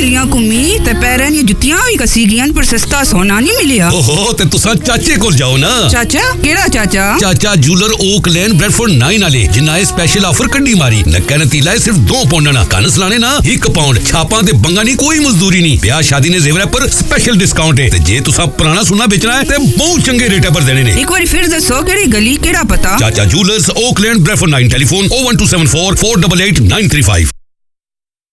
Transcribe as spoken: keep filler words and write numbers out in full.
गलियां घूमी ते पैरां दी जुत्तियां भी कसी गईयां पर सस्ता सोना नहीं मिलिया। ओहो ते तुसा चाचे कोल जाओ ना। चाचा केड़ा चाचा? चाचा जूलर ओक लेन ब्रेडफोर्ड नाइन वाले जिन्ना ए स्पेशल ऑफर कड्डी मारी। नक्का नतीला है सिर्फ दो पाउंड ना कन सलाने ना एक पाउंड छापा ते बंगा नहीं कोई मजदूरी नहीं। ब्याह शादी ने जेवर पर स्पेशल डिस्काउंट है ते जे तुसा पुराना सोना बेचना है ते बहुत चंगे रेट पर देने ने। एक बार फिर दसो केड़ी गली केड़ा पता? चाचा जूलर्स ओक लेन ब्रेडफोर्ड नाइन टेलीफोन ओ one two seven four four eight eight nine three five.